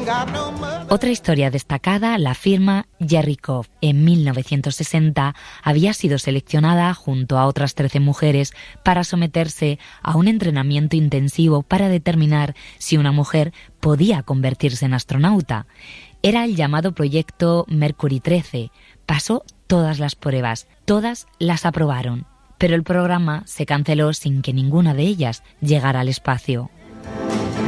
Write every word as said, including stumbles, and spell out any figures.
Otra historia destacada la firma Jerrikov. En mil novecientos sesenta había sido seleccionada junto a otras trece mujeres para someterse a un entrenamiento intensivo para determinar si una mujer podía convertirse en astronauta. Era el llamado proyecto Mercury trece. Pasó todas las pruebas, todas las aprobaron, pero el programa se canceló sin que ninguna de ellas llegara al espacio.